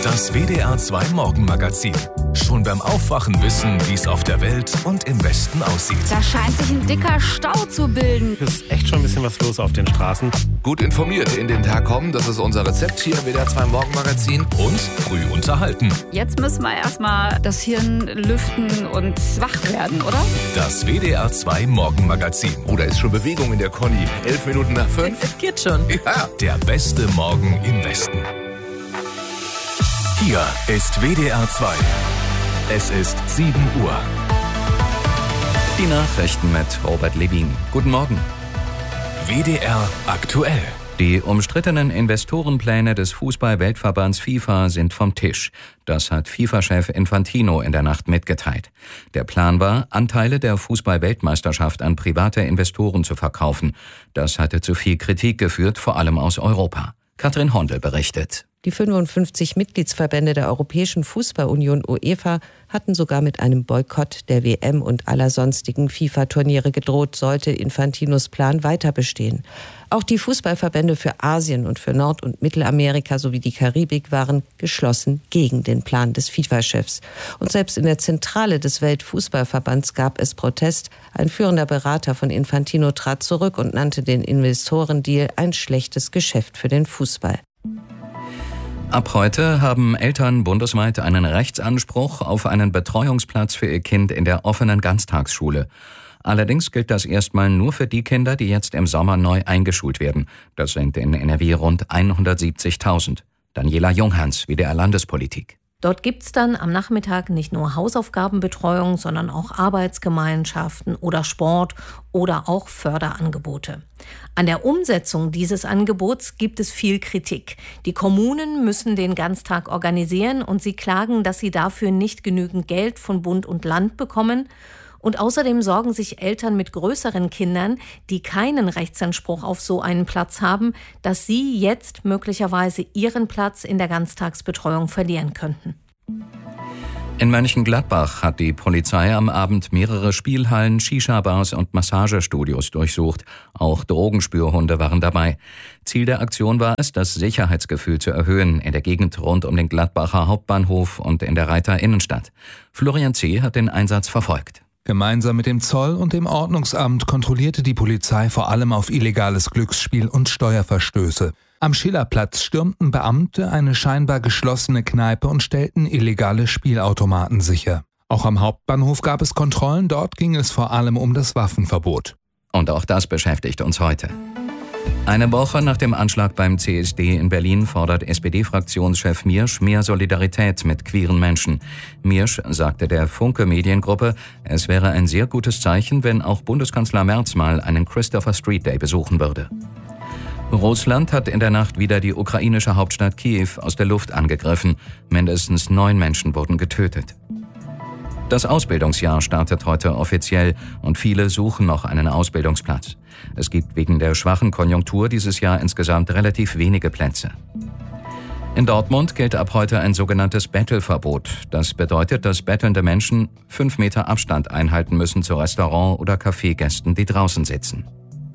Das WDR 2 Morgenmagazin. Schon beim Aufwachen wissen, wie es auf der Welt und im Westen aussieht. Da scheint sich ein dicker Stau zu bilden. Es ist echt schon ein bisschen was los auf den Straßen. Gut informiert in den Tag kommen, das ist unser Rezept hier im WDR 2 Morgenmagazin. Und früh unterhalten. Jetzt müssen wir erstmal das Hirn lüften und wach werden, oder? Das WDR 2 Morgenmagazin. Oh, da ist schon Bewegung in der Conny. 11 Minuten nach 5. Es geht schon. Ja. Der beste Morgen im Westen. Hier ist WDR 2. Es ist 7 Uhr. Die Nachrichten mit Robert Levin. Guten Morgen. WDR aktuell. Die umstrittenen Investorenpläne des Fußball-Weltverbands FIFA sind vom Tisch. Das hat FIFA-Chef Infantino in der Nacht mitgeteilt. Der Plan war, Anteile der Fußball-Weltmeisterschaft an private Investoren zu verkaufen. Das hatte zu viel Kritik geführt, vor allem aus Europa. Katrin Hondel berichtet. Die 55 Mitgliedsverbände der Europäischen Fußballunion UEFA hatten sogar mit einem Boykott der WM und aller sonstigen FIFA-Turniere gedroht, sollte Infantinos Plan weiter bestehen. Auch die Fußballverbände für Asien und für Nord- und Mittelamerika sowie die Karibik waren geschlossen gegen den Plan des FIFA-Chefs. Und selbst in der Zentrale des Weltfußballverbands gab es Protest. Ein führender Berater von Infantino trat zurück und nannte den Investorendeal ein schlechtes Geschäft für den Fußball. Ab heute haben Eltern bundesweit einen Rechtsanspruch auf einen Betreuungsplatz für ihr Kind in der offenen Ganztagsschule. Allerdings gilt das erstmal nur für die Kinder, die jetzt im Sommer neu eingeschult werden. Das sind in NRW rund 170.000. Daniela Junghans, WDR Landespolitik. Dort gibt's dann am Nachmittag nicht nur Hausaufgabenbetreuung, sondern auch Arbeitsgemeinschaften oder Sport oder auch Förderangebote. An der Umsetzung dieses Angebots gibt es viel Kritik. Die Kommunen müssen den Ganztag organisieren und sie klagen, dass sie dafür nicht genügend Geld von Bund und Land bekommen. Und außerdem sorgen sich Eltern mit größeren Kindern, die keinen Rechtsanspruch auf so einen Platz haben, dass sie jetzt möglicherweise ihren Platz in der Ganztagsbetreuung verlieren könnten. In Mönchengladbach hat die Polizei am Abend mehrere Spielhallen, Shisha-Bars und Massagestudios durchsucht. Auch Drogenspürhunde waren dabei. Ziel der Aktion war es, das Sicherheitsgefühl zu erhöhen in der Gegend rund um den Gladbacher Hauptbahnhof und in der Reiter Innenstadt. Florian C. hat den Einsatz verfolgt. Gemeinsam mit dem Zoll und dem Ordnungsamt kontrollierte die Polizei vor allem auf illegales Glücksspiel und Steuerverstöße. Am Schillerplatz stürmten Beamte eine scheinbar geschlossene Kneipe und stellten illegale Spielautomaten sicher. Auch am Hauptbahnhof gab es Kontrollen, dort ging es vor allem um das Waffenverbot. Und auch das beschäftigt uns heute. Eine Woche nach dem Anschlag beim CSD in Berlin fordert SPD-Fraktionschef Miersch mehr Solidarität mit queeren Menschen. Miersch sagte der Funke Mediengruppe, es wäre ein sehr gutes Zeichen, wenn auch Bundeskanzler Merz mal einen Christopher Street Day besuchen würde. Russland hat in der Nacht wieder die ukrainische Hauptstadt Kiew aus der Luft angegriffen. Mindestens 9 Menschen wurden getötet. Das Ausbildungsjahr startet heute offiziell und viele suchen noch einen Ausbildungsplatz. Es gibt wegen der schwachen Konjunktur dieses Jahr insgesamt relativ wenige Plätze. In Dortmund gilt ab heute ein sogenanntes Bettelverbot. Das bedeutet, dass bettelnde Menschen 5 Meter Abstand einhalten müssen zu Restaurant- oder Kaffeegästen, die draußen sitzen.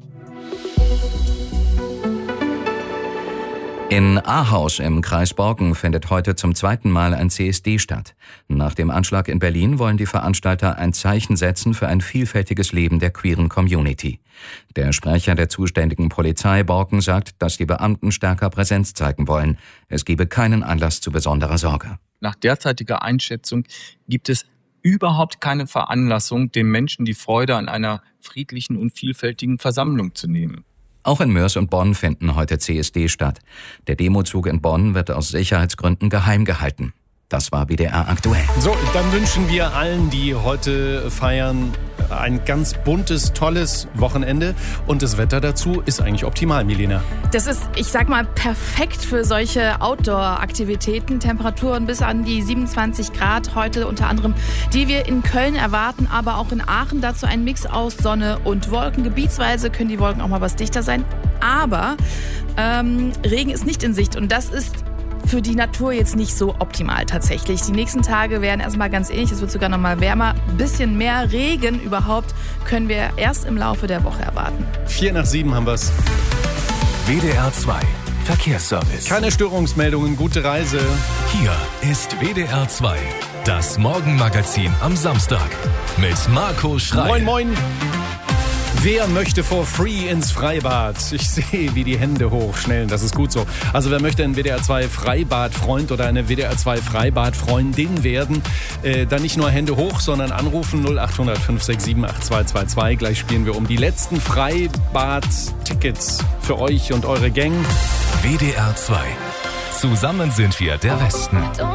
In Ahaus im Kreis Borken findet heute zum 2. Mal ein CSD statt. Nach dem Anschlag in Berlin wollen die Veranstalter ein Zeichen setzen für ein vielfältiges Leben der queeren Community. Der Sprecher der zuständigen Polizei Borken sagt, dass die Beamten stärker Präsenz zeigen wollen. Es gebe keinen Anlass zu besonderer Sorge. Nach derzeitiger Einschätzung gibt es überhaupt keine Veranlassung, den Menschen die Freude an einer friedlichen und vielfältigen Versammlung zu nehmen. Auch in Moers und Bonn finden heute CSD statt. Der Demozug in Bonn wird aus Sicherheitsgründen geheim gehalten. Das war WDR aktuell. So, dann wünschen wir allen, die heute feiern, ein ganz buntes, tolles Wochenende. Und das Wetter dazu ist eigentlich optimal, Milena. Das ist, ich sag mal, perfekt für solche Outdoor-Aktivitäten. Temperaturen bis an die 27 Grad heute unter anderem, die wir in Köln erwarten, aber auch in Aachen. Dazu ein Mix aus Sonne und Wolken. Gebietsweise können die Wolken auch mal was dichter sein. Aber Regen ist nicht in Sicht und das ist für die Natur jetzt nicht so optimal tatsächlich. Die nächsten Tage werden erstmal ganz ähnlich, es wird sogar noch mal wärmer. Ein bisschen mehr Regen überhaupt können wir erst im Laufe der Woche erwarten. 7:04 haben wir's. WDR 2. Verkehrsservice. Keine Störungsmeldungen, gute Reise. Hier ist WDR 2, das Morgenmagazin am Samstag mit Marco Schreil. Moin, moin. Wer möchte for free ins Freibad? Ich sehe, wie die Hände hochschnellen. Das ist gut so. Also wer möchte ein WDR 2 Freibadfreund oder eine WDR 2 Freibadfreundin werden, dann nicht nur Hände hoch, sondern anrufen 0800 567 8222. Gleich spielen wir um die letzten Freibad-Tickets für euch und eure Gang. WDR 2. Zusammen sind wir der Westen.